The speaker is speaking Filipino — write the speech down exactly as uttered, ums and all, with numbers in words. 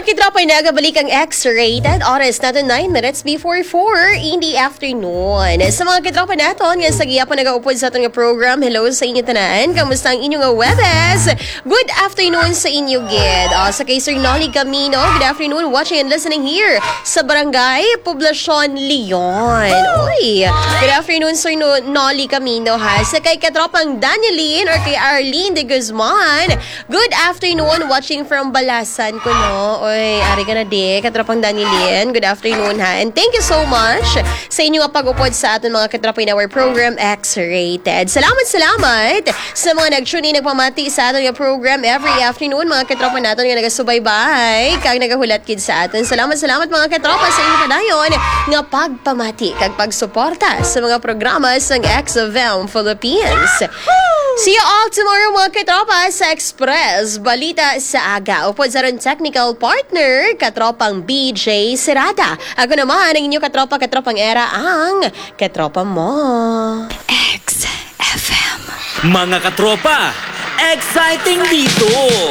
Kitropa, nagabalik ang X-rated. Oras natin nine minutes before four in the afternoon. Sa mga kitropa natin, nga sa giya pa nag-upod sa ating program, hello sa inyo tanan. Kamusta ang inyong Webes? Good afternoon sa inyo, Gid. Uh, sa kay Sir Nolly Camino, good afternoon, watching and listening here sa Barangay Poblacion, Leon. Uy, good afternoon, Sir no- Nolly Camino, ha. Sa kay katropang Danielin or kay Arlene de Guzman, good afternoon, watching from Balasan ko, no? Uy, ari ka na di, katropang Danielin. Good afternoon, ha. And thank you so much sa inyong pag-upod sa atin mga katropa in our program X-Rated. Salamat, salamat sa mga nag-tune in, nagpamati sa atin yung program every afternoon. Mga katropa natin nga nagasubaybay, kag nagahulat kid sa atin. Salamat, salamat mga katropa sa inyo padayon nga pagpamati kag pagsuporta sa mga programa ng X of M Philippines. See you all tomorrow mga katropa sa Express Balita sa Aga. Upod sa rin technical partner, katropang B J Serada. Ako naman ang inyong katropa, katropang era, ang katropa mo. X F M. Mga katropa, exciting dito!